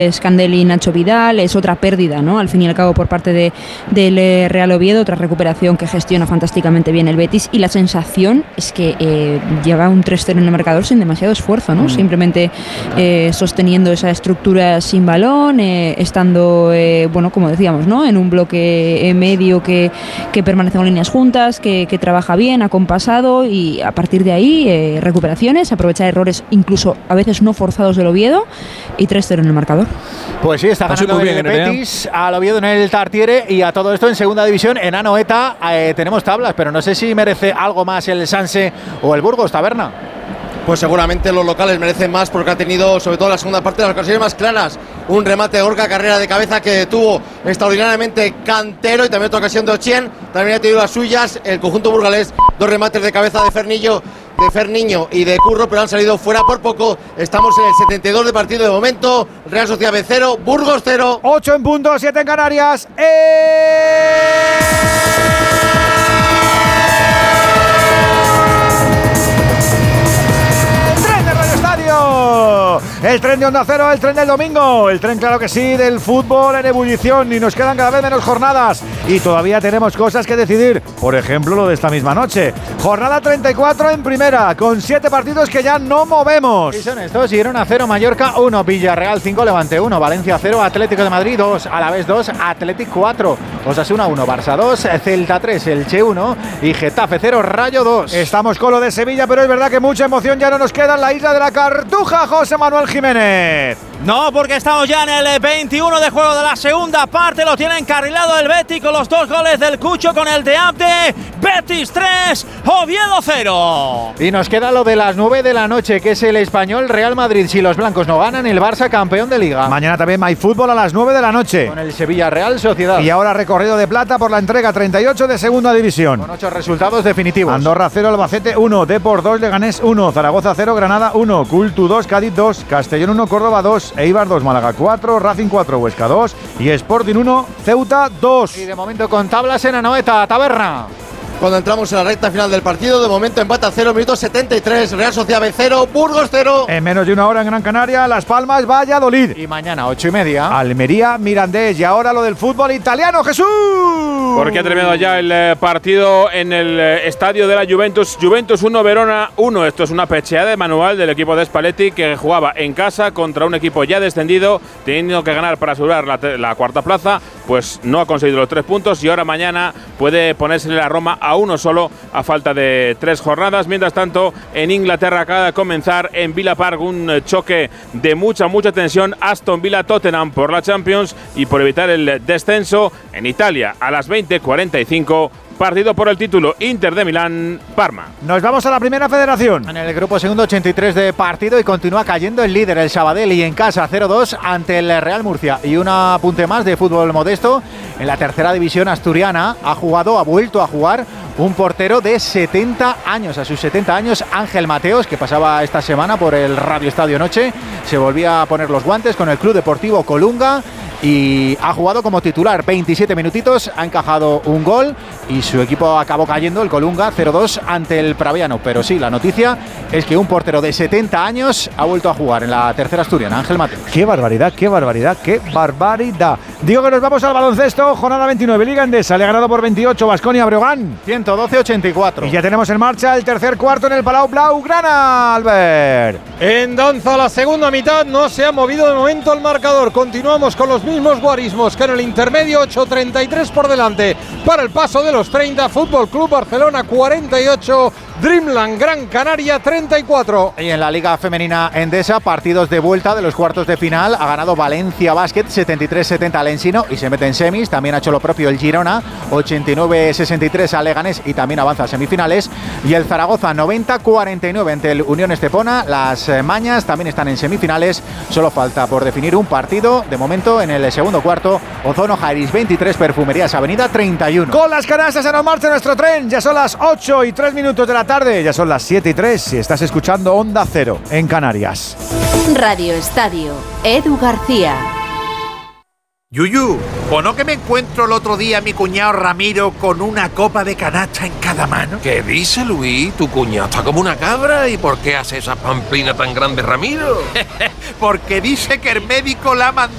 Scandelli y Nacho Vidal, es otra pérdida, ¿no? Al fin y al cabo por parte del Real Oviedo, otra recuperación que gestiona fantásticamente bien el Betis, y la sensación es que llega un 3-0 en el marcador sin demasiado esfuerzo, ¿no? Simplemente sosteniendo esa estructura sin balón, estando, bueno, como decíamos, ¿no? En un bloque medio que permanece con líneas juntas, que trabaja bien, acompasado, y a partir de ahí recuperaciones, aprovechar errores incluso a veces no forzados del Oviedo, y 3-0 en el marcador. Pues sí, está ganando el Betis al Oviedo en el Tartiere, y a todo esto en segunda división, en Anoeta, tenemos tablas, pero no sé si merece algo más el Sanse o el Burgos, Taberna. Pues seguramente los locales merecen más porque ha tenido, sobre todo en la segunda parte, las ocasiones más claras. Un remate de Gorka, carrera de cabeza que tuvo extraordinariamente Cantero, y también otra ocasión de Ochien. También ha tenido las suyas el conjunto burgalés, 2 remates de cabeza de Ferniño y de Curro, pero han salido fuera por poco. Estamos en el 72 de partido de momento. Real Sociedad B 0, Burgos 0. 8 en punto, 7 en Canarias. El tren de Onda Cero, el tren del domingo, el tren, claro que sí, del fútbol en ebullición, y nos quedan cada vez menos jornadas y todavía tenemos cosas que decidir. Por ejemplo, lo de esta misma noche. Jornada 34 en primera, con 7 partidos que ya no movemos. Y son estos: Girona 0, Mallorca 1, Villarreal 5, Levante 1, Valencia 0, Atlético de Madrid 2, Alavés 2, Athletic 4, Osasuna 1, Barça 2, Celta 3, Elche 1 y Getafe 0, Rayo 2. Estamos con lo de Sevilla, pero es verdad que mucha emoción ya no nos queda en la isla de la Cartuja, José Manuel Jiménez. No, porque estamos ya en el 21 de juego de la segunda parte. Lo tiene encarrilado el Betis con los 2 goles del Cucho, con el de Abde. Betis 3, Oviedo 0. Y nos queda lo de las 9 de la noche, que es el Español Real Madrid. Si los blancos no ganan, el Barça campeón de Liga. Mañana también hay fútbol a las 9 de la noche. Con el Sevilla Real Sociedad. Y ahora recorrido de plata por la entrega 38 de segunda división. Con 8 resultados definitivos. Andorra 0, Albacete 1, Depor 2, Leganés 1, Zaragoza 0, Granada 1, Cultu 2, Cádiz 2, Castellón 1, Córdoba 2, Eibar 2, Málaga 4, Racing 4, Huesca 2 y Sporting 1, Ceuta 2. Y de momento con tablas en Anoeta, Taberna. Cuando entramos en la recta final del partido, de momento empata a 0, minuto 73, Real Sociedad B 0, Burgos 0. En menos de una hora en Gran Canaria, Las Palmas, Valladolid. Y mañana 8:30. Almería, Mirandés. Y ahora lo del fútbol italiano, Jesús. Porque ha terminado ya el partido en el estadio de la Juventus. Juventus 1, Verona 1. Esto es una pecheada de manual del equipo de Spalletti, que jugaba en casa contra un equipo ya descendido, teniendo que ganar para asegurar la cuarta plaza. Pues no ha conseguido los 3 puntos, y ahora mañana puede ponérsele la Roma a uno solo a falta de 3 jornadas. Mientras tanto, en Inglaterra acaba de comenzar en Villa Park un choque de mucha tensión: Aston Villa-Tottenham por la Champions y por evitar el descenso. En Italia, a las 20:45, partido por el título, Inter de Milán-Parma. Nos vamos a la primera federación. En el grupo segundo, 83 de partido, y continúa cayendo el líder, el Sabadell, y en casa 0-2 ante el Real Murcia. Y un apunte más de fútbol modesto: en la tercera división asturiana ha vuelto a jugar un portero de 70 años. A sus 70 años, Ángel Mateos, que pasaba esta semana por el Radio Estadio Noche, se volvía a poner los guantes con el Club Deportivo Colunga y ha jugado como titular 27 minutitos, ha encajado un gol y su equipo acabó cayendo, el Colunga, 0-2 ante el Praviano. Pero sí, la noticia es que un portero de 70 años ha vuelto a jugar en la tercera asturiana, Ángel Mateos. ¡Qué barbaridad, qué barbaridad, qué barbaridad! Digo que nos vamos al baloncesto, jornada 29, Liga Endesa, le ha ganado por 28 Baskonia Breogán. 112-84. Y ya tenemos en marcha el tercer cuarto en el Palau Blaugrana, Albert. En danza la segunda mitad, no se ha movido de momento el marcador. Continuamos con los mismos guarismos que en el intermedio, 8:33 por delante para el paso de los 30. Fútbol Club Barcelona 48, Dreamland Gran Canaria 34. Y en la Liga Femenina Endesa, partidos de vuelta de los cuartos de final. Ha ganado Valencia Basket 73-70 al Ensino y se mete en semis. También ha hecho lo propio el Girona, 89-63 al Leganés, y también avanza a semifinales. Y el Zaragoza 90-49 ante el Unión Estepona. Las Mañas también están en semifinales. Solo falta por definir un partido. De momento, en el segundo cuarto, Ozono Jairis 23, Perfumerías Avenida 31. Con las canastas en marcha nuestro tren. Ya son las 8:03 de la tarde. Ya son las 7:03 si estás escuchando Onda Cero en Canarias. Radio Estadio, Edu García. Yuyu, ¿o no que me encuentro el otro día a mi cuñado Ramiro con una copa de canasta en cada mano? ¿Qué dice, Luis? Tu cuñado está como una cabra. ¿Y por qué hace esa pamplina tan grande, Ramiro? Porque dice que el médico la ha mandado